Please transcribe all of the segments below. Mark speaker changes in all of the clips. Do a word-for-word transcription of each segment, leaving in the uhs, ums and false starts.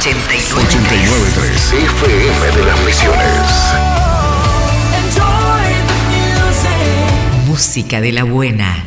Speaker 1: ochenta y nueve punto tres F M de las Misiones. Música de la buena.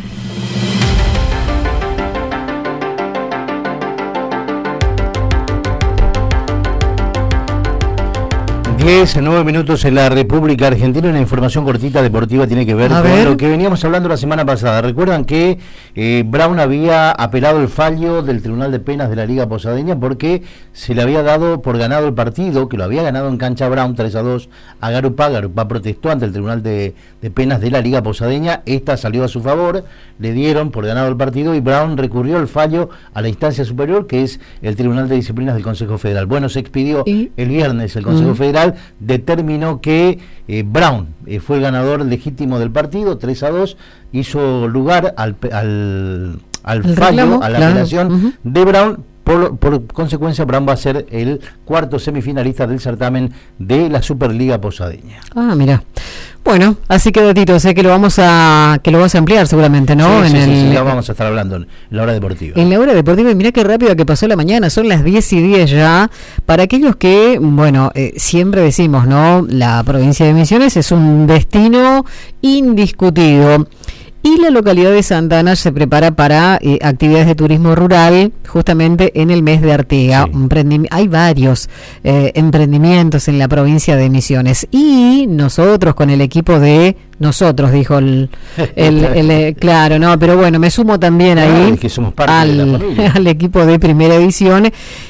Speaker 2: diez, nueve minutos en la República Argentina. Una información cortita deportiva tiene que ver
Speaker 3: A
Speaker 2: con
Speaker 3: ver.
Speaker 2: lo que veníamos hablando la semana pasada. Recuerdan que eh, Brown había apelado el fallo del Tribunal de Penas de la Liga Posadeña porque se le había dado por ganado el partido, que lo había ganado en cancha Brown tres a dos a Garupá. Garupá protestó ante el Tribunal de, de Penas de la Liga Posadeña. Esta salió a su favor, le dieron por ganado el partido y Brown recurrió el fallo a la instancia superior, que es el Tribunal de Disciplinas del Consejo Federal. Bueno, se expidió
Speaker 3: ¿Y?
Speaker 2: el viernes el Consejo
Speaker 3: Mm.
Speaker 2: Federal, determinó que eh, Brown eh, fue el ganador legítimo del partido, tres a dos, hizo lugar al, al, al
Speaker 3: El
Speaker 2: fallo,
Speaker 3: reclamo,
Speaker 2: a la
Speaker 3: claro.
Speaker 2: apelación
Speaker 3: Uh-huh.
Speaker 2: de Brown. Por, por consecuencia, Brown va a ser el cuarto semifinalista del certamen de la Superliga Posadeña.
Speaker 3: Ah, mira. Bueno, así que datito, sé que lo vamos a que lo vas a ampliar seguramente, ¿no?
Speaker 2: Sí,
Speaker 3: en
Speaker 2: sí,
Speaker 3: el,
Speaker 2: sí, sí, ya vamos a estar hablando en la hora deportiva.
Speaker 3: En la hora deportiva, y mirá qué rápido que pasó la mañana, son las diez y diez ya. Para aquellos que, bueno, eh, siempre decimos, ¿no? La provincia de Misiones es un destino indiscutido. Y la localidad de Santa Ana se prepara para eh, actividades de turismo rural justamente en el mes de Artiga.
Speaker 2: Sí.
Speaker 3: Emprendi- hay varios eh, emprendimientos en la provincia de Misiones. Y nosotros con el equipo de... Nosotros, dijo el... el, el, eh, claro, no, pero bueno, me sumo también
Speaker 2: Claro,
Speaker 3: ahí
Speaker 2: es que somos parte
Speaker 3: al,
Speaker 2: de la familia.
Speaker 3: al equipo de Primera Edición.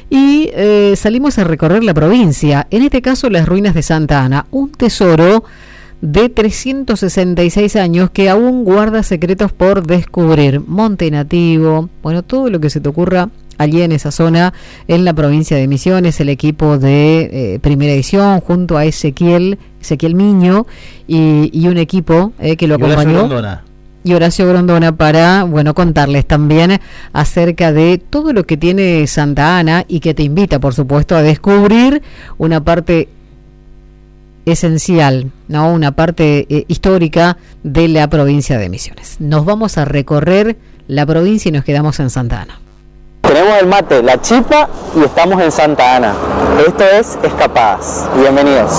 Speaker 3: Y eh, salimos a recorrer la provincia. En este caso, las ruinas de Santa Ana. Un tesoro de trescientos sesenta y seis años que aún guarda secretos por descubrir. Monte nativo, bueno, todo lo que se te ocurra allí en esa zona, en la provincia de Misiones, el equipo de eh, Primera Edición, junto a Ezequiel, Ezequiel Miño, y, y un equipo eh, que lo
Speaker 2: Y Horacio
Speaker 3: acompañó.
Speaker 2: Grondona.
Speaker 3: Y Horacio Grondona para, bueno, contarles también acerca de todo lo que tiene Santa Ana y que te invita, por supuesto, a descubrir una parte esencial, ¿no? Una parte eh, histórica de la provincia de Misiones. Nos vamos a recorrer la provincia y nos quedamos en Santa Ana.
Speaker 4: Tenemos el mate, la chipa y estamos en Santa Ana. Esto es Escapadas. Bienvenidos.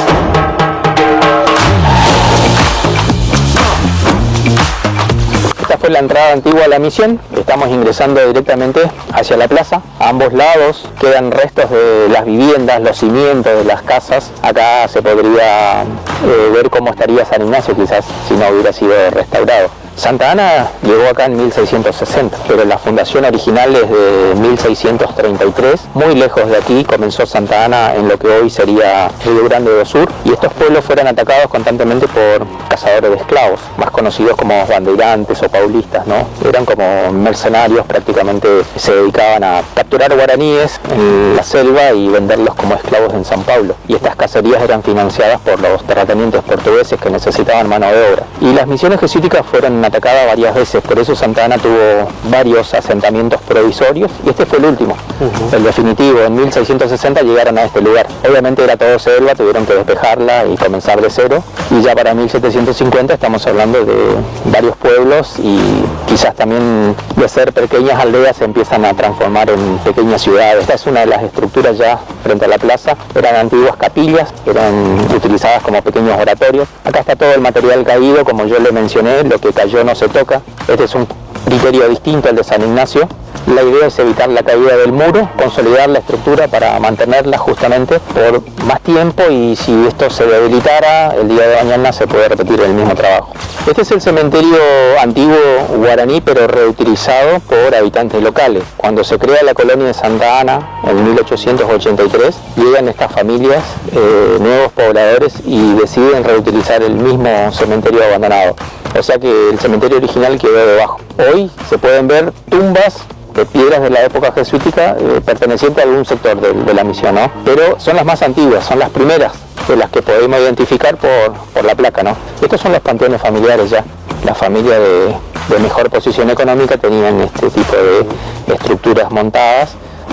Speaker 4: Esta fue la entrada antigua a la misión. Estamos ingresando directamente hacia la plaza. A ambos lados quedan restos de las viviendas, los cimientos de las casas. Acá se podría eh, ver cómo estaría San Ignacio quizás si no hubiera sido restaurado. Santa Ana llegó acá en mil seiscientos sesenta, pero la fundación original es de mil seiscientos treinta y tres. Muy lejos de aquí comenzó Santa Ana en lo que hoy sería Río Grande do Sur, y estos pueblos fueron atacados constantemente por cazadores de esclavos, más conocidos como bandeirantes o paulistas, ¿no? Eran como mercenarios, prácticamente se dedicaban a capturar guaraníes en la selva y venderlos como esclavos en San Pablo. Y estas cacerías eran financiadas por los terratenientes portugueses que necesitaban mano de obra. Y las misiones jesuíticas fueron atacada varias veces, por eso Santa Ana tuvo varios asentamientos provisorios y este fue el último, uh-huh. el definitivo. En mil seiscientos sesenta llegaron a este lugar. Obviamente era todo selva, tuvieron que despejarla y comenzar de cero, y ya para mil setecientos cincuenta estamos hablando de varios pueblos y quizás también de ser pequeñas aldeas se empiezan a transformar en pequeñas ciudades. Esta es una de las estructuras ya frente a la plaza. Eran antiguas capillas, eran utilizadas como pequeños oratorios. Acá está todo el material caído, como yo le mencioné, lo que cayó no se toca. Este es un criterio distinto al de San Ignacio. La idea es evitar la caída del muro, consolidar la estructura para mantenerla justamente por más tiempo, y si esto se debilitara, el día de mañana se puede repetir el mismo trabajo. Este es el cementerio antiguo guaraní, pero reutilizado por habitantes locales. Cuando se crea la colonia de Santa Ana en mil ochocientos ochenta y tres, llegan estas familias, eh, nuevos pobladores, y deciden reutilizar el mismo cementerio abandonado. O sea que el cementerio original quedó debajo. Hoy se pueden ver tumbas de piedras de la época jesuítica eh, pertenecientes a algún sector de, de la misión, ¿no? Pero son las más antiguas, son las primeras de las que podemos identificar por, por la placa, ¿no? Estos son los panteones familiares ya. La familia de, de mejor posición económica tenían este tipo de estructuras montadas.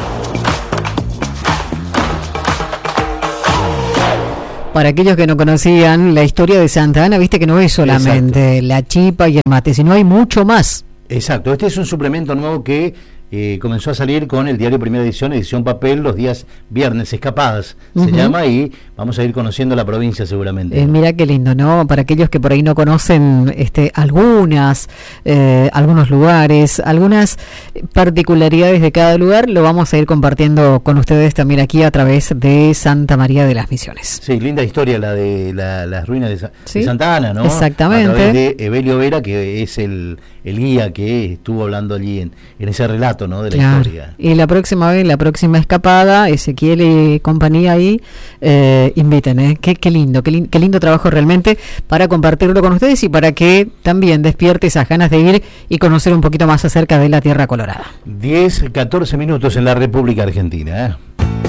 Speaker 3: Para aquellos que no conocían la historia de Santa Ana, viste que no es solamente Exacto. la chipa y el mate, sino hay mucho más.
Speaker 2: Exacto, este es un suplemento nuevo que eh, comenzó a salir con el diario Primera Edición, edición papel, los días viernes, Escapadas uh-huh. se llama, y vamos a ir conociendo la provincia seguramente.
Speaker 3: Eh, mira qué lindo, ¿no? Para aquellos que por ahí no conocen este, algunas, eh, algunos lugares, algunas particularidades de cada lugar, lo vamos a ir compartiendo con ustedes también aquí a través de Santa María de las Misiones.
Speaker 2: Sí, linda historia la de la, las ruinas de, Sa-
Speaker 3: ¿Sí?
Speaker 2: de Santa Ana, ¿no?
Speaker 3: Exactamente.
Speaker 2: A través de Evelio Vera, que es el, el guía que estuvo hablando allí en, en ese relato, ¿no? De la
Speaker 3: claro.
Speaker 2: historia.
Speaker 3: Y la próxima vez, la próxima escapada, Ezequiel y compañía ahí, eh, inviten, ¿eh? Qué, qué lindo, qué, li- qué lindo trabajo realmente para compartirlo con ustedes y para que también despierte esas ganas de ir y conocer un poquito más acerca de la Tierra Colorada.
Speaker 2: diez, catorce minutos en la República Argentina, ¿eh?